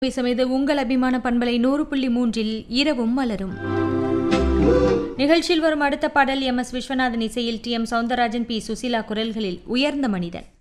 சமேத உங்கள் அபிமான பண்பலை 100.3 இரவும் மலரும் நிகழ்ச்சியில் வரும் அடுத்த பாடல் MS விஸ்வநாதன் இசையில் TM சௌந்தரராஜன் P சுசீலா குரல்களில் உயர்ந்த மனிதன்.